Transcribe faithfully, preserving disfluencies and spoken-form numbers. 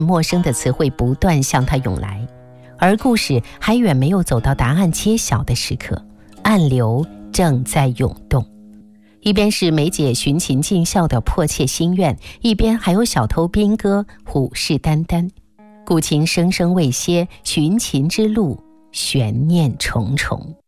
陌生的词汇不断向他涌来，而故事还远没有走到答案揭晓的时刻，暗流正在涌动。一边是梅姐寻秦尽孝的迫切心愿，一边还有小偷兵哥虎视眈眈，故情生生未歇，寻秦之路悬念重重。